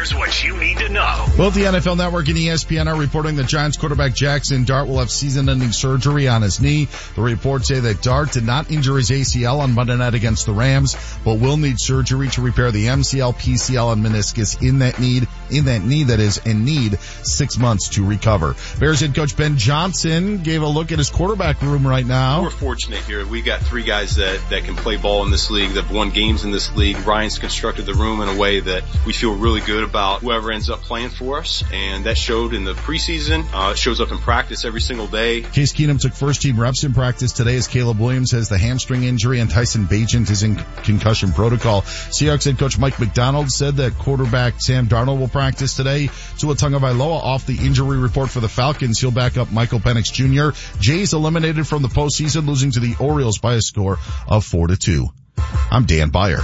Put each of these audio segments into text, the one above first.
Here's what you need to know. Both the NFL Network and ESPN are reporting that Giants quarterback Jackson Dart will have season-ending surgery on his knee. The reports say that Dart did not injure his ACL on Monday night against the Rams, but will need surgery to repair the MCL, PCL, and meniscus in that knee that is, and need 6 months to recover. Bears head coach Ben Johnson gave a look at his quarterback room right now. We're fortunate here. We got three guys that can play ball in this league, that have won games in this league. Ryan's constructed the room in a way that we feel really good about whoever ends up playing for us, and that showed in the preseason. It shows up in practice every single day. Case Keenum took first-team reps in practice today as Caleb Williams has the hamstring injury and Tyson Bagent is in concussion protocol. Seahawks head coach Mike McDonald said that quarterback Sam Darnold will practice today. Tua Tagovailoa off the injury report for the Falcons. He'll back up Michael Penix Jr. Jays eliminated from the postseason, losing to the Orioles by a score of 4-2. I'm Dan Beyer.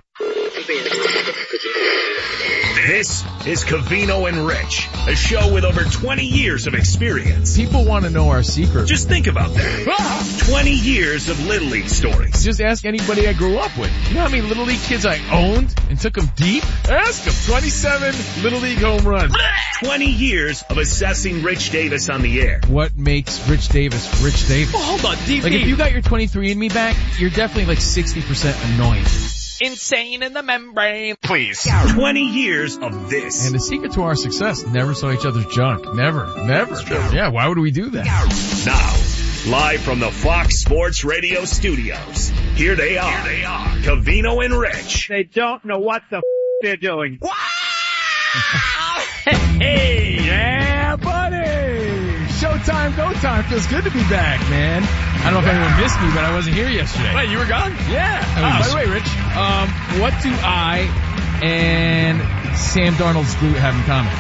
This is Covino and Rich, a show with over 20 years of experience. People want to know our secret. Just think about that. 20 years of Little League stories. Just ask anybody I grew up with. You know how many Little League kids I owned and took them deep? Ask them. 27 Little League home runs. 20 years of assessing Rich Davis on the air. What makes Rich Davis Rich Davis? Oh, hold on, DP. Like if you got your 23andMe back, you're definitely like 60% annoying. Insane in the membrane. Please. 20 years of this. And the secret to our success, never saw each other's junk. Never. Yeah, why would we do that? Now, live from the Fox Sports Radio studios, here they are. Covino and Rich. They don't know what the they're doing. Wow! Hey, yeah, buddy! Showtime, go time. Feels good to be back, man. I don't know if anyone missed me, but I wasn't here yesterday. Wait, you were gone? Yeah. By the way, Rich, what do I and Sam Darnold's glute have in common?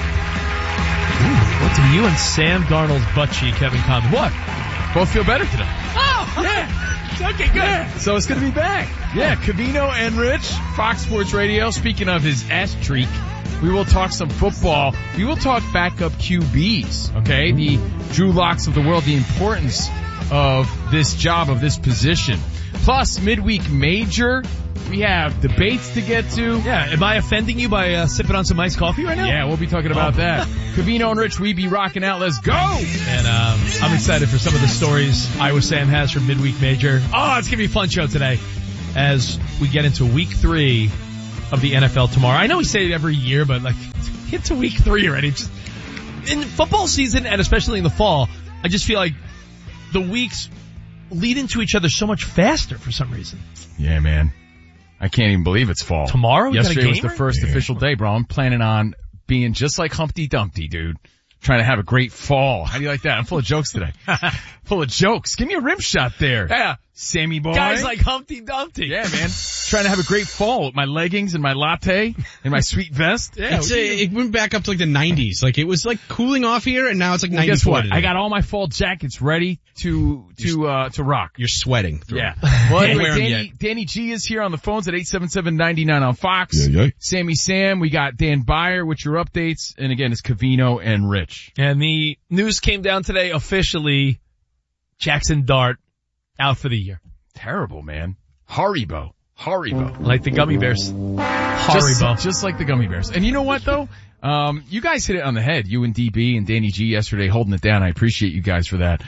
What do you and Sam Darnold's butt cheek have in common? What? Both feel better today. Oh! Yeah. Okay, good. Yeah. So it's going to be back. Yeah, Covino and Rich, Fox Sports Radio. Speaking of his ass streak, we will talk some football. We will talk backup QBs, okay? The Drew Locks of the world, the importance of this job, of this position. Plus, midweek major. We have debates to get to. Yeah, am I offending you by sipping on some iced coffee right now? Yeah, we'll be talking about that. Covino and Rich, we be rocking out. Let's go! And I'm excited for some of the stories Iowa Sam has from midweek major. Oh, it's going to be a fun show today as we get into week 3 of the NFL tomorrow. I know we say it every year, but like, get to week 3 already. Just in football season, and especially in the fall, I just feel like the weeks lead into each other so much faster for some reason. Yeah, man. I can't even believe it's fall. Tomorrow? Yesterday was the first official day, bro. I'm planning on being just like Humpty Dumpty, dude. Trying to have a great fall. How do you like that? I'm full of jokes today. Full of jokes. Give me a rim shot there. Yeah. Sammy boy. Guys like Humpty Dumpty. Yeah, man. Trying to have a great fall with my leggings and my latte and my sweet vest. Yeah. It went back up to like the 90s. Like it was like cooling off here and now it's like 94. Guess what? Today. I got all my fall jackets ready to rock. You're sweating through. Yeah. Well, anyway, Danny G is here on the phones at 877-99 on Fox. Yeah. Sammy Sam, we got Dan Beyer with your updates. And again, it's Covino and Rich. And the news came down today officially. Jackson Dart out for the year. Terrible, man. Haribo. Like the gummy bears. Haribo. Just like the gummy bears. And you know what though? You guys hit it on the head. You and DB and Danny G yesterday holding it down. I appreciate you guys for that.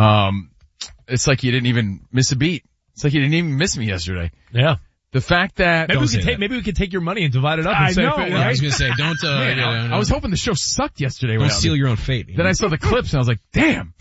It's like you didn't even miss a beat. It's like you didn't even miss me yesterday. Yeah. The fact that maybe we could take your money and divide it up. And I know. Right? I was gonna say, don't. I was hoping the show sucked yesterday. Don't steal your own fate. Then I saw the clips and I was like, damn.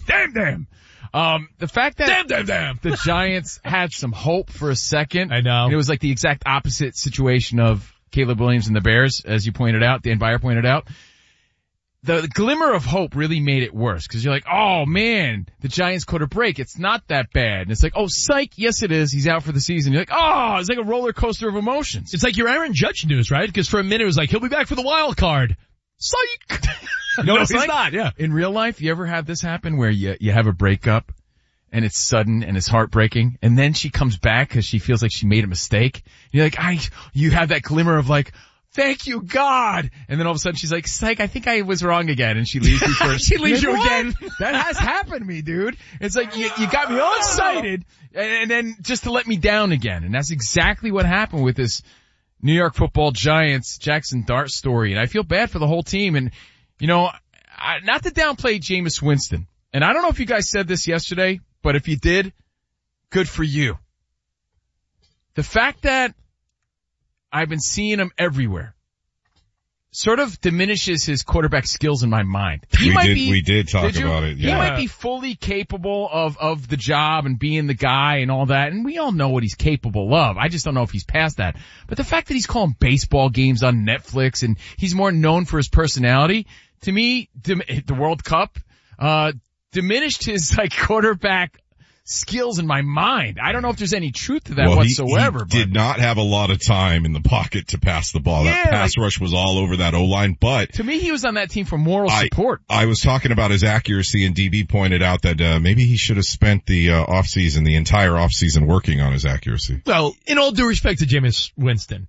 The fact that the Giants had some hope for a second. I know. And it was like the exact opposite situation of Caleb Williams and the Bears, as you pointed out, Dan Beyer pointed out. The glimmer of hope really made it worse because you're like, oh man, the Giants caught a break. It's not that bad. And it's like, oh psych, yes it is. He's out for the season. You're like, oh, it's like a roller coaster of emotions. It's like your Aaron Judge news, right? Because for a minute it was like, he'll be back for the wild card. Psych! No, it's like, not, yeah. In real life, you ever have this happen where you have a breakup and it's sudden and it's heartbreaking and then she comes back because she feels like she made a mistake? You're like, you have that glimmer of like, thank you, God. And then all of a sudden she's like, psych, I think I was wrong again. And she leaves you for, she leaves you again. That has happened to me, dude. It's like, you got me all excited and then just to let me down again. And that's exactly what happened with this New York Football Giants, Jackson Dart story, and I feel bad for the whole team. And, you know, not to downplay Jameis Winston, and I don't know if you guys said this yesterday, but if you did, good for you. The fact that I've been seeing him everywhere sort of diminishes his quarterback skills in my mind. We did talk about it. Yeah. He might be fully capable of the job and being the guy and all that, and we all know what he's capable of. I just don't know if he's past that. But the fact that he's calling baseball games on Netflix and he's more known for his personality, to me, the World Cup, diminished his quarterback skills in my mind. I don't know if there's any truth to that whatsoever. He did not have a lot of time in the pocket to pass the ball. That pass rush was all over that O-line, but to me, he was on that team for moral support. I was talking about his accuracy, and DB pointed out that maybe he should have spent the entire offseason working on his accuracy. Well, in all due respect to Jameis Winston,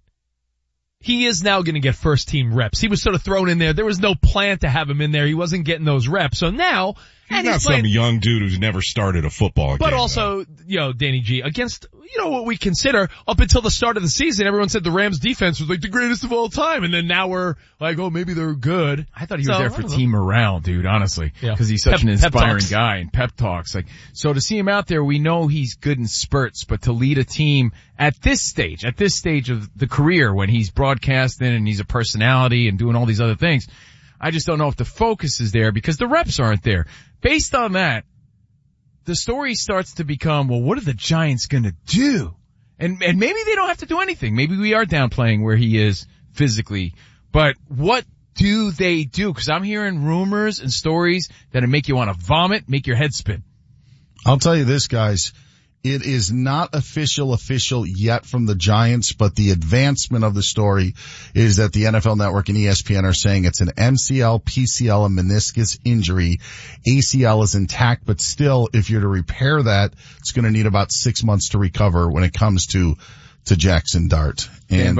he is now going to get first team reps. He was sort of thrown in there. There was no plan to have him in there. He wasn't getting those reps. So now, he's not some young dude who's never started a football game. But also, Danny G, against, what we consider, up until the start of the season, everyone said the Rams defense was the greatest of all time. And then now we're like, oh, maybe they're good. I thought he was there for team morale, dude, honestly. Yeah. Cause he's such an inspiring guy and pep talks. So to see him out there, we know he's good in spurts, but to lead a team at this stage of the career when he's broadcasting and he's a personality and doing all these other things, I just don't know if the focus is there because the reps aren't there. Based on that, the story starts to become, well, what are the Giants gonna do? And maybe they don't have to do anything. Maybe we are downplaying where he is physically. But what do they do? Cause I'm hearing rumors and stories that'll make you want to vomit, make your head spin. I'll tell you this, guys. It is not official yet from the Giants, but the advancement of the story is that the NFL Network and ESPN are saying it's an MCL, PCL, and meniscus injury. ACL is intact, but still, if you're to repair that, it's going to need about 6 months to recover when it comes to Jackson Dart. And,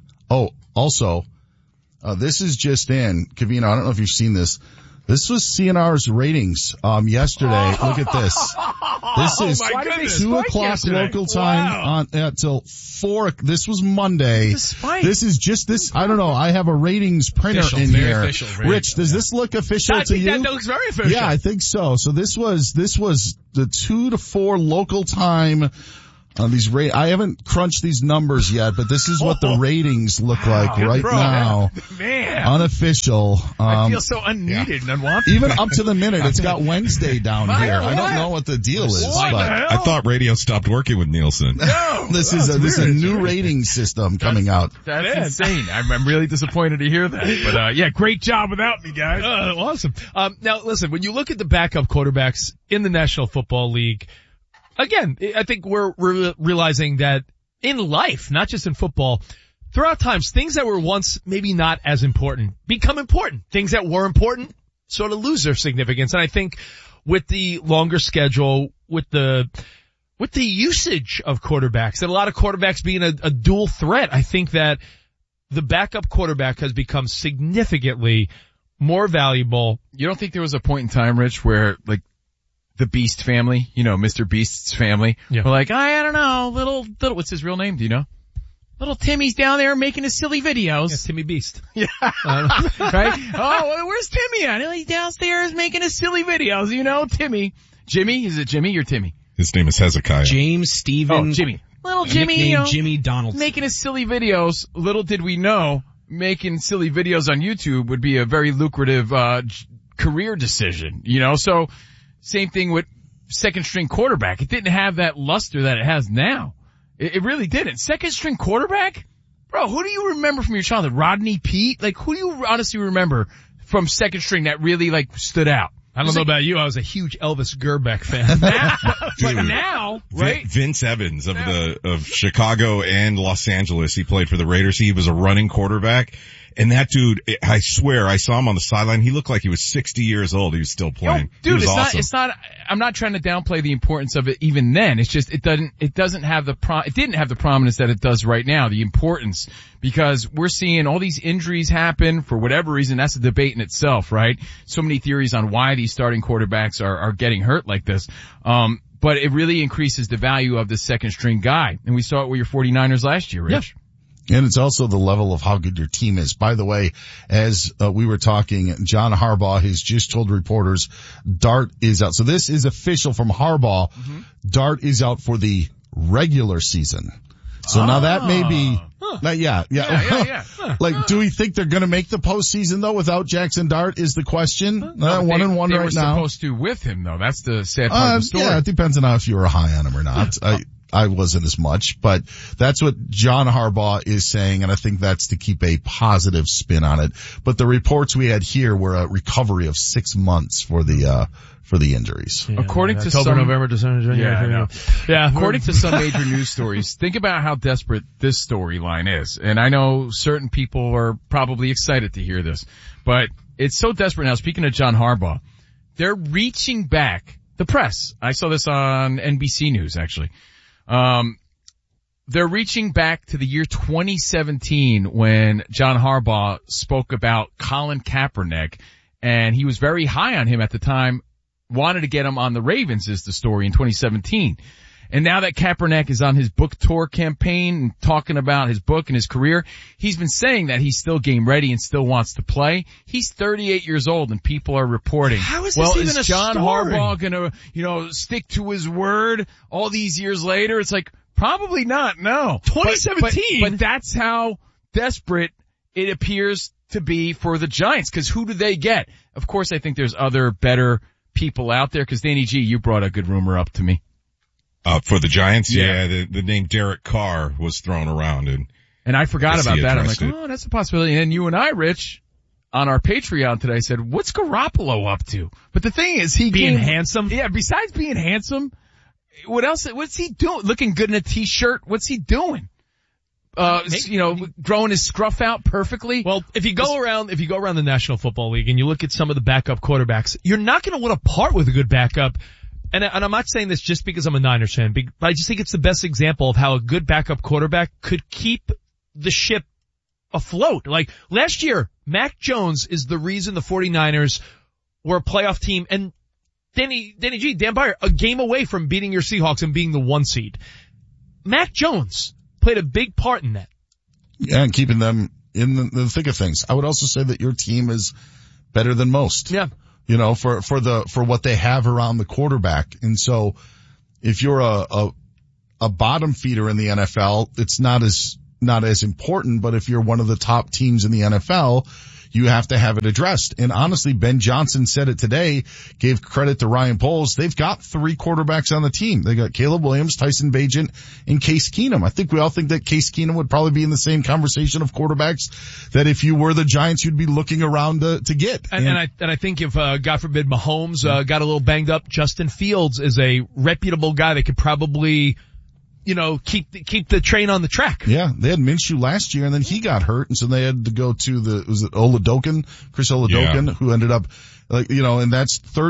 also, this is just in. Covino, I don't know if you've seen this. This was CNR's ratings, yesterday. Look at this. This is 2:00 local time till 4. This was Monday. This is just this. I don't know. I have a ratings printer in here. Rich, does this look official to you? That looks very official. Yeah, I think so. So this was the 2 to 4 local time. I haven't crunched these numbers yet, but this is what the ratings look like now. Man. Unofficial. I feel so unneeded and unwanted. Even up to the minute. It's got Wednesday down here. I don't know what the deal is. But I thought radio stopped working with Nielsen. No. This is a new rating system coming out. That's insane. I'm really disappointed to hear that. But, great job without me, guys. Awesome. Now listen, when you look at the backup quarterbacks in the National Football League, again, I think we're realizing that in life, not just in football, throughout times, things that were once maybe not as important become important. Things that were important sort of lose their significance. And I think with the longer schedule, with the usage of quarterbacks, and a lot of quarterbacks being a dual threat, I think that the backup quarterback has become significantly more valuable. You don't think there was a point in time, Rich, where the Beast family, Mr. Beast's family, were like, I don't know, little, what's his real name? Do you know? Little Timmy's down there making his silly videos. Yeah, Timmy Beast. Yeah. Right? Oh, where's Timmy at? He's downstairs making his silly videos, Timmy. Jimmy? Is it Jimmy or Timmy? His name is Hezekiah. James Stephen. Oh, Jimmy. Little Jimmy, Jimmy Donaldson. Making his silly videos. Little did we know, making silly videos on YouTube would be a very lucrative, career decision, So, same thing with second string quarterback. It didn't have that luster that it has now. It really didn't. Second string quarterback? Bro, who do you remember from your childhood? Rodney Peete? Who do you honestly remember from second string that really stood out? I don't know about you. I was a huge Elvis Gerbeck fan. But now, right? Vince Evans of Chicago and Los Angeles. He played for the Raiders. He was a running quarterback. And that dude, I swear, I saw him on the sideline. He looked like he was 60 years old. He was still playing. Dude, it's not, I'm not trying to downplay the importance of it even then. It's just, it didn't have the prominence that it does right now, the importance, because we're seeing all these injuries happen for whatever reason. That's a debate in itself, right? So many theories on why these starting quarterbacks are getting hurt like this. But it really increases the value of the second string guy. And we saw it with your 49ers last year, Rich. Yeah. And it's also the level of how good your team is. By the way, as we were talking, John Harbaugh has just told reporters Dart is out. So this is official from Harbaugh. Mm-hmm. Dart is out for the regular season. So now that may be, yeah. Like, do we think they're going to make the postseason though without Jackson Dart is the question. 1-1 right now. They were supposed to with him though. That's the sad part of the story. Yeah, it depends on if you were high on him or not. I wasn't as much, but that's what John Harbaugh is saying, and I think that's to keep a positive spin on it. But the reports we had here were a recovery of 6 months for the injuries. Yeah, according to October, November, December, January. Yeah, according to some major news stories, think about how desperate this storyline is. And I know certain people are probably excited to hear this, but it's so desperate now. Speaking of John Harbaugh, they're reaching back. The press. I saw this on NBC News actually. They're reaching back to the year 2017 when John Harbaugh spoke about Colin Kaepernick, and he was very high on him at the time, wanted to get him on the Ravens is the story in 2017. And now that Kaepernick is on his book tour campaign and talking about his book and his career, he's been saying that he's still game ready and still wants to play. He's 38 years old and people are reporting, how is this even is John Harbaugh gonna, stick to his word all these years later? It's like, probably not, no. 2017? But that's how desperate it appears to be for the Giants, because who do they get? Of course, I think there's other better people out there, because Danny G, you brought a good rumor up to me. For the Giants, the name Derek Carr was thrown around, and I forgot about that. I'm like, oh, that's a possibility. And then you and I, Rich, on our Patreon today said, what's Garoppolo up to? But the thing is, being handsome? Yeah, besides being handsome, what else? What's he doing? Looking good in a t-shirt? What's he doing? Growing his scruff out perfectly. Well, if you go around the National Football League and you look at some of the backup quarterbacks, you're not going to want to part with a good backup. And I'm not saying this just because I'm a Niners fan, but I just think it's the best example of how a good backup quarterback could keep the ship afloat. Like last year, Mac Jones is the reason the 49ers were a playoff team, and Dan Byer, a game away from beating your Seahawks and being the 1 seed. Mac Jones played a big part in that. Yeah, and keeping them in the thick of things. I would also say that your team is better than most. Yeah. For what they have around the quarterback. And so if you're a bottom feeder in the NFL, it's not as important, but if you're one of the top teams in the NFL, you have to have it addressed. And honestly, Ben Johnson said it today, gave credit to Ryan Poles. They've got 3 quarterbacks on the team. They got Caleb Williams, Tyson Bagent, and Case Keenum. I think we all think that Case Keenum would probably be in the same conversation of quarterbacks that if you were the Giants, you'd be looking around to get. And I think if, God forbid, Mahomes, got a little banged up, Justin Fields is a reputable guy that could probably, keep the train on the track. Yeah, they had Minshew last year and then he got hurt, and so they had to go to Chris Oladokin, who ended up, and that's 30